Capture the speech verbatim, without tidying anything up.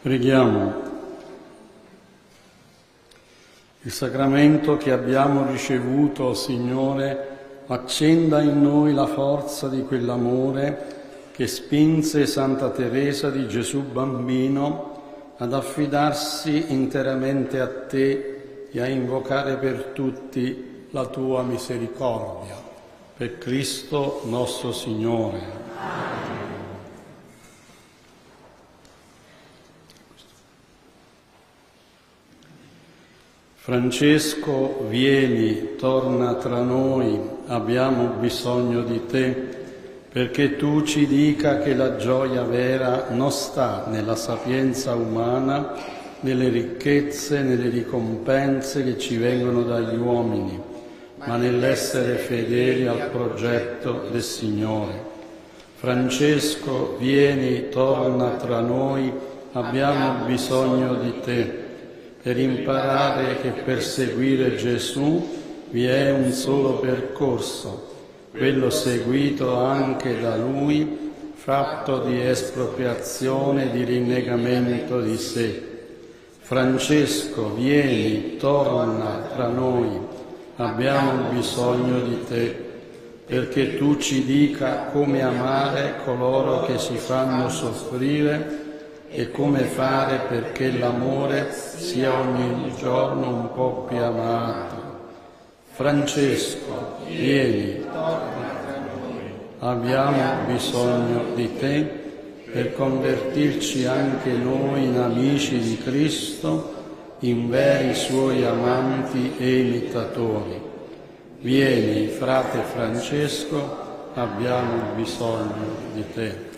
Preghiamo. Il sacramento che abbiamo ricevuto, Signore, accenda in noi la forza di quell'amore che spinse Santa Teresa di Gesù Bambino ad affidarsi interamente a Te e a invocare per tutti la Tua misericordia. Per Cristo nostro Signore. Francesco, vieni, torna tra noi, abbiamo bisogno di te, perché tu ci dica che la gioia vera non sta nella sapienza umana, nelle ricchezze, nelle ricompense che ci vengono dagli uomini, ma nell'essere fedeli al progetto del Signore. Francesco, vieni, torna tra noi, abbiamo bisogno di te, per imparare che per seguire Gesù vi è un solo percorso, quello seguito anche da Lui, fatto di espropriazione e di rinnegamento di sé. Francesco, vieni, torna tra noi, abbiamo bisogno di te, perché tu ci dica come amare coloro che si fanno soffrire e come fare perché l'amore sia ogni giorno un po' più amato. Francesco, vieni, abbiamo bisogno di te per convertirci anche noi in amici di Cristo, in veri Suoi amanti e imitatori. Vieni, frate Francesco, abbiamo bisogno di te.